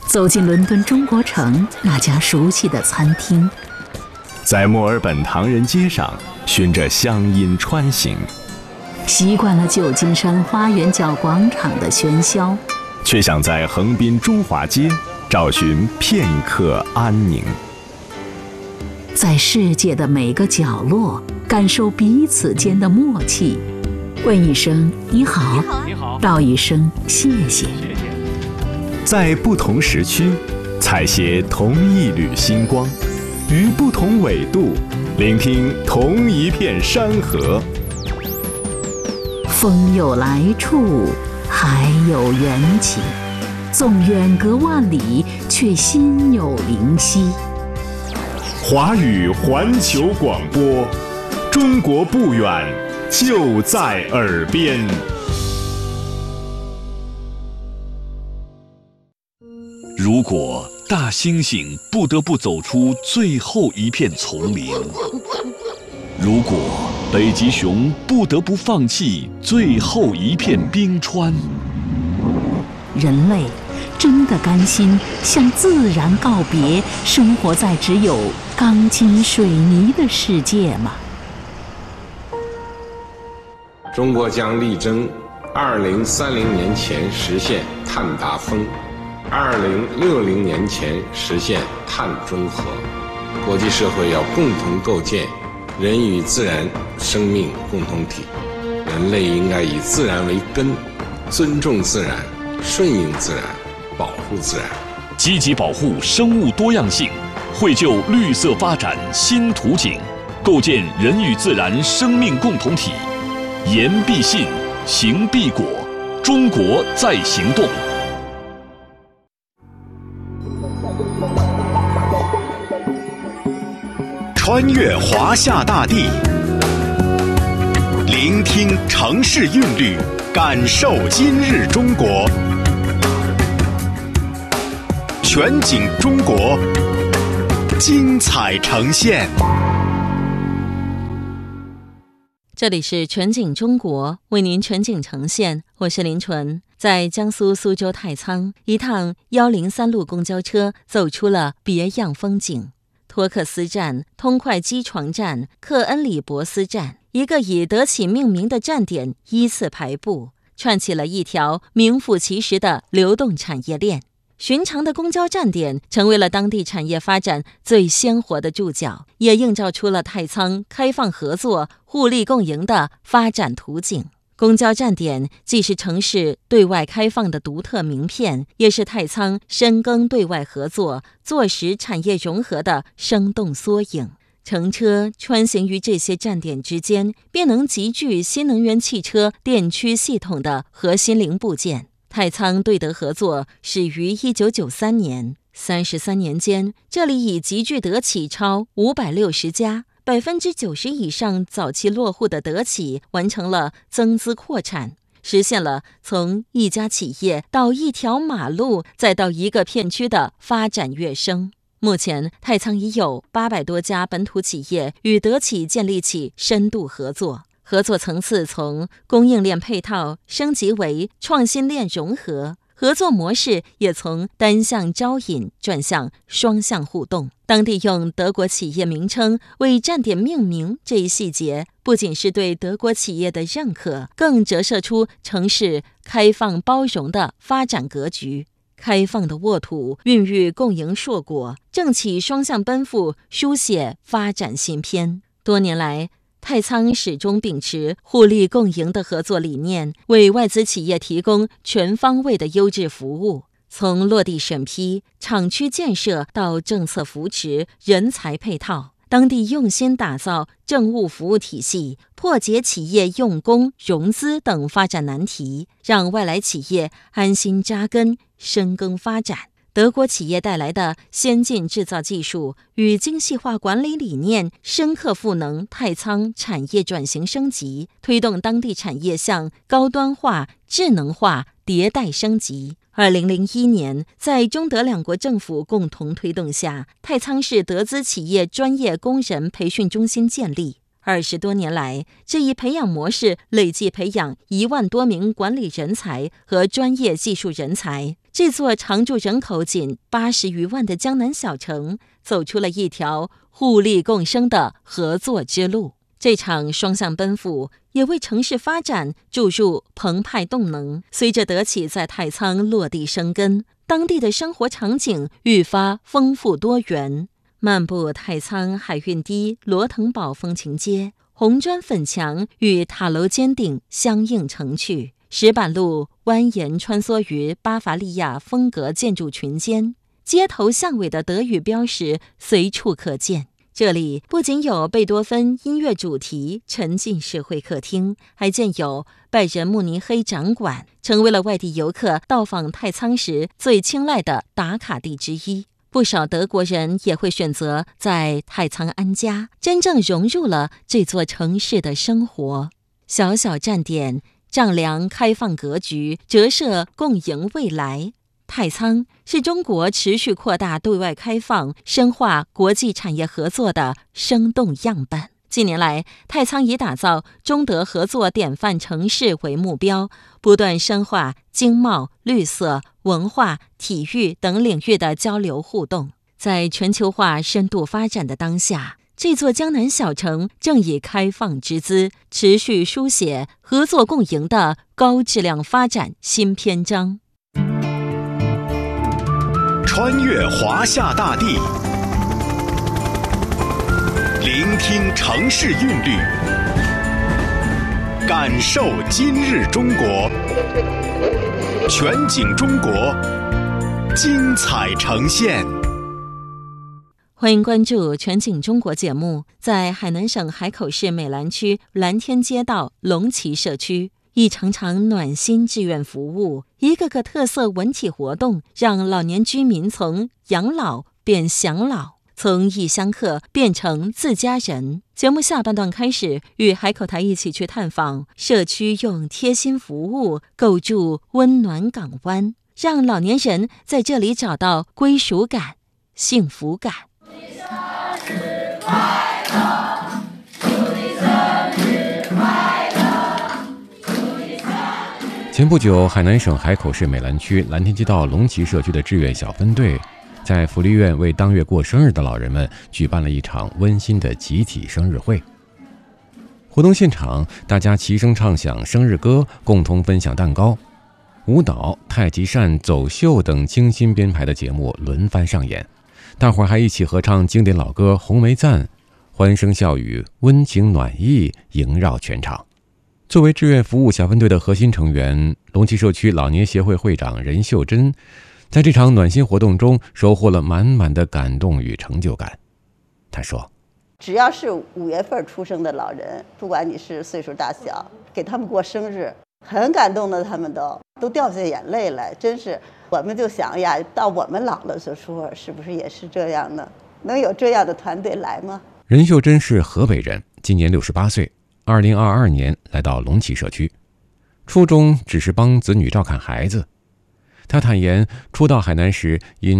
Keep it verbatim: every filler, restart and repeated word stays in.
走进伦敦中国城那家熟悉的餐厅， 在墨尔本唐人街上循着乡音穿行， 习惯了旧金山花园角广场的喧嚣， 却想在横滨中华街找寻片刻安宁。 在世界的每个角落感受彼此间的默契，问一声你好， 你好， 道一声谢谢。 在不同时区采撷同一缕星光，于不同纬度聆听同一片山河。 风有来处，海有缘起，纵远隔万里，却心有灵犀。 华语环球广播，中国不远，就在耳边。 如果大猩猩不得不走出最后一片丛林，如果北极熊不得不放弃最后一片冰川， 人类真的甘心向自然告别，生活在只有钢筋水泥的世界吗？ 中国将力争二零三零年前实现碳达峰，二零六零年前实现碳中和。国际社会要共同构建人与自然生命共同体，人类应该以自然为根，尊重自然，顺应自然，保护自然， 积极保护生物多样性，绘就绿色发展新图景，构建人与自然生命共同体。言必信，行必果，中国在行动。 穿越华夏大地，聆听城市韵律，感受今日中国。全景中国，精彩呈现。 这里是全景中国，为您全景呈现，我是林纯。在江苏苏州太仓，一趟一零三路公交车走出了别样风景。托克斯站、通快机床站、克恩里伯斯站，一个以德起命名的站点依次排布，串起了一条名副其实的流动产业链。寻常的公交站点成为了当地产业发展最鲜活的注脚，也映照出了太仓开放合作、互利共赢的发展图景。公交站点既是城市对外开放的独特名片，也是太仓深耕对外合作、坐实产业融合的生动缩影。乘车穿行于这些站点之间，便能集聚新能源汽车电驱系统的核心零部件。太仓对德合作始于一九九三年，三十三年间，这里已集聚德企超五百六十家，百分之九十以上早期落户的德企完成了增资扩产，实现了从一家企业到一条马路再到一个片区的发展跃升。目前，太仓已有八百多家本土企业与德企建立起深度合作。合作层次从供应链配套升级为创新链融合，合作模式也从单向招引转向双向互动。当地用德国企业名称为站点命名这一细节，不仅是对德国企业的认可，更折射出城市开放包容的发展格局。开放的沃土孕育共赢硕果，政企双向奔赴，书写发展新篇。多年来，太仓始终秉持互利共赢的合作理念，为外资企业提供全方位的优质服务，从落地审批、厂区建设到政策扶持、人才配套，当地用心打造政务服务体系，破解企业用工、融资等发展难题，让外来企业安心扎根、深耕发展。德国企业带来的先进制造技术与精细化管理理念，深刻赋能太仓产业转型升级，推动当地产业向高端化、智能化迭代升级。二零零一年，在中德两国政府共同推动下，太仓市德资企业专业工人培训中心建立。二十多年来，这一培养模式累计培养一万多名管理人才和专业技术人才。 这座常住人口仅八十余万的江南小城走出了一条互利共生的合作之路。这场双向奔赴也为城市发展注入澎湃动能。随着德企在太仓落地生根，当地的生活场景愈发丰富多元。漫步太仓海运堤罗腾堡风情街，红砖粉墙与塔楼尖顶相映成趣，石板路蜿蜒穿梭于巴伐利亚风格建筑群间，街头巷尾的德语标识随处可见。这里不仅有贝多芬音乐主题沉浸式会客厅，还建有拜仁慕尼黑展馆，成为了外地游客到访太仓时最青睐的打卡地之一。不少德国人也会选择在太仓安家，真正融入了这座城市的生活。小小站点，丈量开放格局，折射共赢未来。太仓是中国持续扩大对外开放、深化国际产业合作的生动样本。近年来，太仓以打造中德合作典范城市为目标，不断深化经贸、绿色、文化、体育等领域的交流互动。在全球化深度发展的当下，这座江南小城正以开放之姿，持续书写合作共赢的高质量发展新篇章。 穿越华夏大地，聆听城市韵律，感受今日中国。全景中国，精彩呈现。 欢迎关注全景中国节目。在海南省海口市美兰区蓝天街道龙旗社区，一场场暖心志愿服务，一个个特色文体活动，让老年居民从养老变享老，从异乡客变成自家人。节目下半段开始，与海口台一起去探访社区，用贴心服务构筑温暖港湾，让老年人在这里找到归属感、幸福感。 前不久，海南省海口市美兰区蓝天街道龙旗社区的志愿小分队在福利院为当月过生日的老人们举办了一场温馨的集体生日会。活动现场，大家齐声唱响生日歌，共同分享蛋糕，舞蹈、太极扇、走秀等精心编排的节目轮番上演，大伙儿还一起合唱经典老歌《红梅赞》，欢声笑语，温情暖意萦绕全场。作为志愿服务小分队的核心成员，龙旗社区老年协会会长任秀珍在这场暖心活动中收获了满满的感动与成就感。他说， 只要是五月份出生的老人，不管你是岁数大小，给他们过生日，很感动的，他们都都掉下眼泪来。真是，我们就想呀，到我们老了的时候，是不是也是这样呢？能有这样的团队来吗？ 任秀珍是河北人，今年六十八岁，二零二二年来到龙旗社区，初衷只是帮子女照看孩子。他坦言，初到海南时因